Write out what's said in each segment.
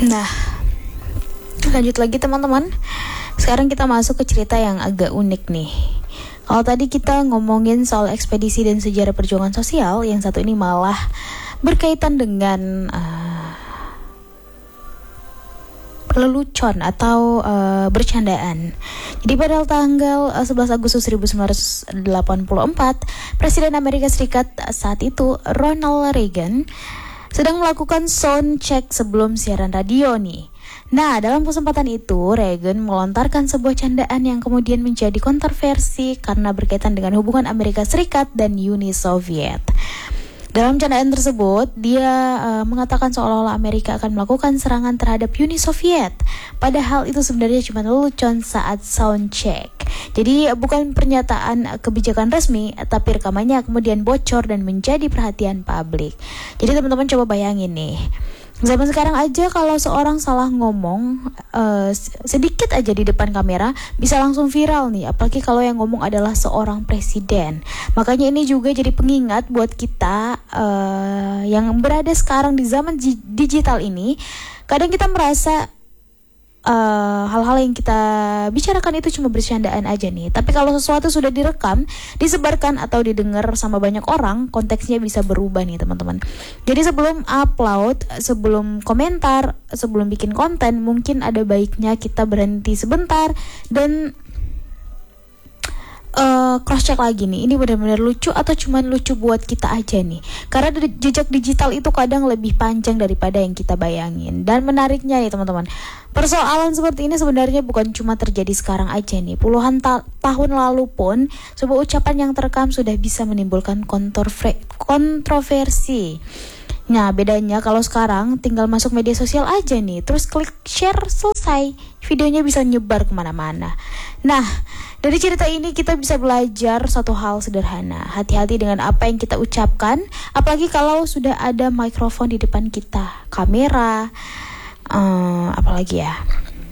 Nah, lanjut lagi teman-teman. Sekarang kita masuk ke cerita yang agak unik nih. Kalau tadi kita ngomongin soal ekspedisi dan sejarah perjuangan sosial, yang satu ini malah berkaitan dengan lelucon atau bercandaan. Jadi pada tanggal 11 Agustus 1984, Presiden Amerika Serikat saat itu Ronald Reagan sedang melakukan sound check sebelum siaran radio nih. Nah, dalam kesempatan itu Reagan melontarkan sebuah candaan yang kemudian menjadi kontroversi karena berkaitan dengan hubungan Amerika Serikat dan Uni Soviet. Dalam candaan tersebut, dia mengatakan seolah-olah Amerika akan melakukan serangan terhadap Uni Soviet. Padahal itu sebenarnya cuma lelucon saat sound check. Jadi bukan pernyataan kebijakan resmi, tapi rekamannya kemudian bocor dan menjadi perhatian publik. Jadi teman-teman coba bayangin nih. Zaman sekarang aja kalau seorang salah ngomong sedikit aja di depan kamera bisa langsung viral nih, apalagi kalau yang ngomong adalah seorang presiden. Makanya ini juga jadi pengingat buat kita yang berada sekarang di zaman digital ini. Kadang kita merasa hal-hal yang kita bicarakan itu cuma bercandaan aja nih. Tapi kalau sesuatu sudah direkam, disebarkan atau didengar sama banyak orang, konteksnya bisa berubah nih teman-teman. Jadi sebelum upload, sebelum komentar, sebelum bikin konten, mungkin ada baiknya kita berhenti sebentar dan cross check lagi nih, ini benar-benar lucu atau cuman lucu buat kita aja nih. Karena jejak digital itu kadang lebih panjang daripada yang kita bayangin. Dan menariknya nih teman-teman, persoalan seperti ini sebenarnya bukan cuma terjadi sekarang aja nih. Puluhan tahun lalu pun sebuah ucapan yang terekam sudah bisa menimbulkan kontroversi. Nah, bedanya kalau sekarang tinggal masuk media sosial aja nih, terus klik share, selesai. Videonya bisa nyebar kemana-mana. Nah, dari cerita ini kita bisa belajar satu hal sederhana. Hati-hati dengan apa yang kita ucapkan, apalagi kalau sudah ada mikrofon di depan kita, kamera, apalagi ya.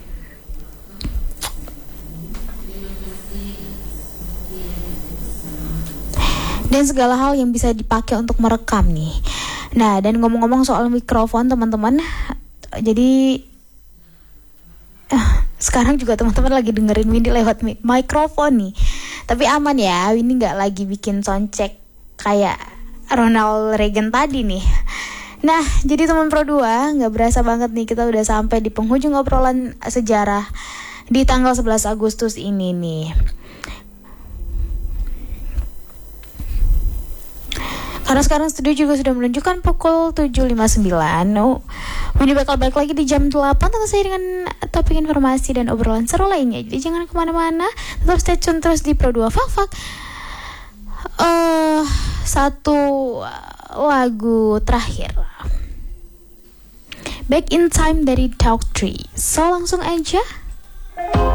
Dan segala hal yang bisa dipakai untuk merekam nih. Nah, dan ngomong-ngomong soal mikrofon teman-teman, jadi sekarang juga teman-teman lagi dengerin Windy lewat mikrofon nih. Tapi aman ya, Windy gak lagi bikin soundcheck kayak Ronald Reagan tadi nih. Nah, jadi teman Pro 2, gak berasa banget nih kita udah sampai di penghujung obrolan sejarah di tanggal 11 Agustus ini nih. Karena sekarang studio juga sudah menunjukkan pukul 7.59. Ini bakal balik lagi di jam 8 tentu saja dengan topik informasi dan obrolan seru lainnya. Jadi jangan kemana-mana, tetap stay tune terus di Pro 2 Fak. Satu lagu terakhir, Back in Time dari Talk Tree. So langsung aja